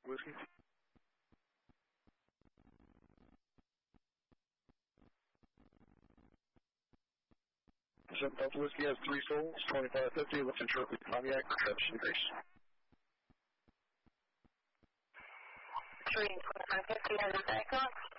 Whiskey. Delta Whiskey has 3 souls, 2550, looks in shortly, Pontiac, reception increase. 3 2550 has a backup.